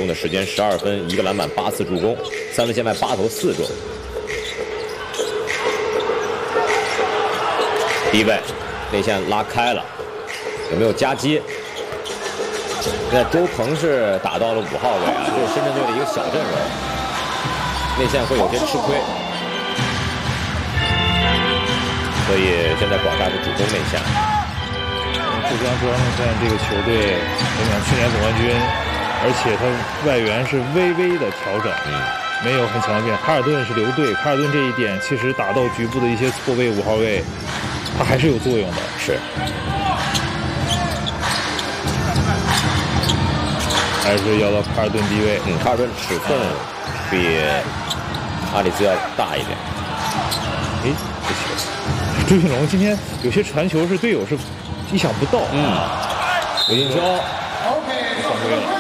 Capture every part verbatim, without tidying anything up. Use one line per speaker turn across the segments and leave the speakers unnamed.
的时间十二分，一个篮板，八次助攻，三分线外八投四中。低位内线拉开了，有没有夹击？现在周鹏是打到了五号位啊，这是深圳队的一个小阵容，内线会有些吃亏，所以现在广大是主攻内线。
浙江浙江内线这个球队，我想去年总冠军，而且他外援是微微的调整，嗯，没有很强的变。卡尔顿是留队，卡尔顿这一点其实打到局部的一些错位五号位，他还是有作用的。
是。
还是要到卡尔顿低位，
嗯，卡尔顿尺寸比阿里兹要大一点。
哎，这球，朱云龙今天有些传球是队友是意想不到，
嗯，胡金秋
犯规了。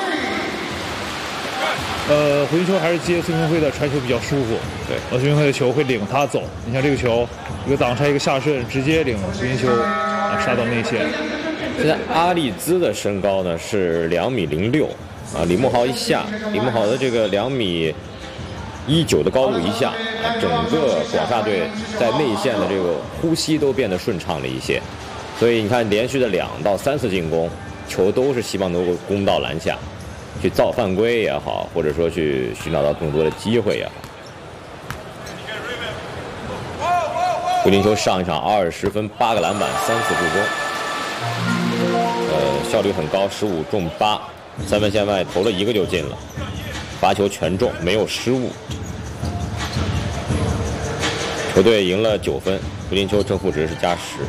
呃，胡金秋还是接孙铭徽的传球比较舒服，
对，
孙铭徽的球会领他走。你像这个球，一个挡拆，一个下顺，直接领胡金秋啊杀到内线。
现在阿利兹的身高呢是两米零六。啊，李慕豪一下，李慕豪的这个两米一九的高度一下，啊，整个广厦队在内线的这个呼吸都变得顺畅了一些，所以你看连续的两到三次进攻，球都是希望能够攻到篮下，去造犯规也好，或者说去寻找到更多的机会也好。胡金秋上一场二十分八个篮板三次助攻，呃，效率很高，十五中八。三分线外投了一个就进了，罚球全中，没有失误。球队赢了九分，胡金秋正负值是加十。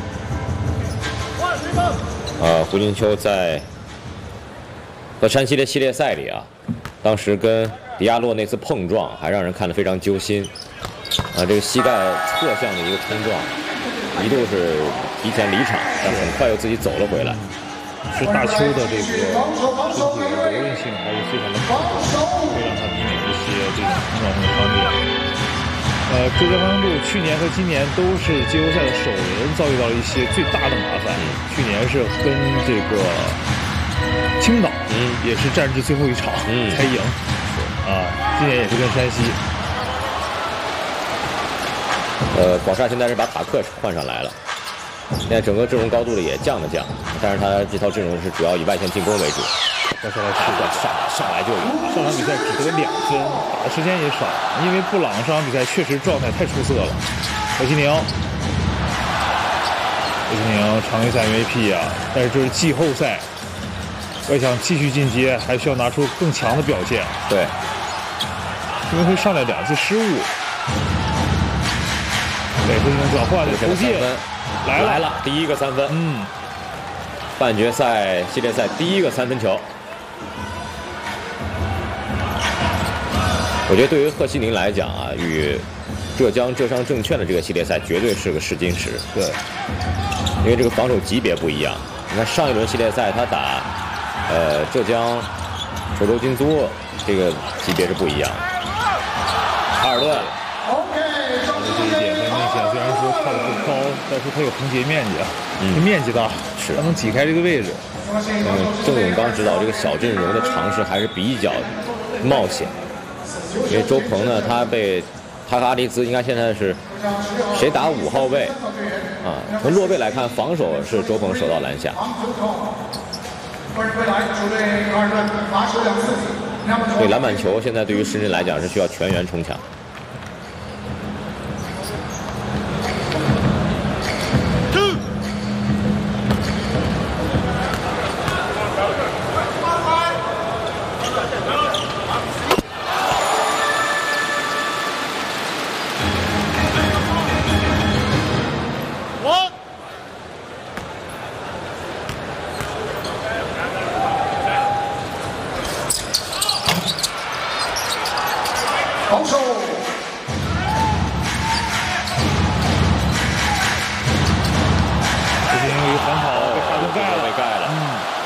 呃，胡金秋在和山西的系列赛里啊，当时跟迪亚洛那次碰撞还让人看得非常揪心。啊，这个膝盖侧向的一个冲撞，一度是提前离场，但很快又自己走了回来。
是大邱的这个身体的柔韧性还是非常的好，会让他避免一些这种冲撞性的方面。呃，浙江方舟去年和今年都是季后赛的首轮遭遇到了一些最大的麻烦。嗯、去年是跟这个青岛，嗯，也是战至最后一场、嗯、才赢，啊，今年也是跟山西。
呃，广厦现在是把塔克换上来了。现在整个阵容高度的也降了降，但是他这套阵容是主要以外线进攻为主。
接下来是的，上上来就赢。上场比赛只得两分，打的时间也少，因为布朗上场比赛确实状态太出色了。何其宁，何其宁常规赛 M V P 啊，但是这是季后赛，要想继续进阶，还需要拿出更强的表现。
对，
因为会上来两次失误。对，何其宁转换的投进。来了
来了，第一个三分，
嗯，
半决赛系列赛第一个三分球。我觉得对于贺西宁来讲啊，与浙江浙商证券的这个系列赛绝对是个试金石。
对，
因为这个防守级别不一样。你看上一轮系列赛他打呃浙江滁州金租，这个级别是不一样的。卡尔顿。
这一点在内线虽然说跳得不高，但是它有横截面积啊，嗯，面积大，
是
它能挤开这个位置。
嗯，郑永刚指导这个小阵容的尝试还是比较冒险，因为周鹏呢，他被他和阿迪兹应该现在是谁打五号位啊？从落位来看，防守是周鹏守到篮下。对篮板球，现在对于深圳来讲是需要全员冲抢。
防守。
这是因为反跑被卡顿盖了，
被盖了。
嗯。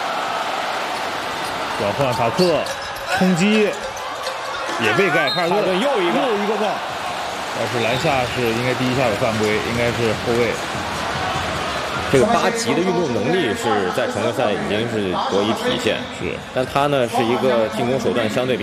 转换塔克，冲击也被盖，卡尔顿
又一个
又一个棒。但是篮下是应该第一下有犯规，应该是后卫。
这个八级的运动能力是在常规赛已经是得以体现，
是，
但他呢是一个进攻手段相对比。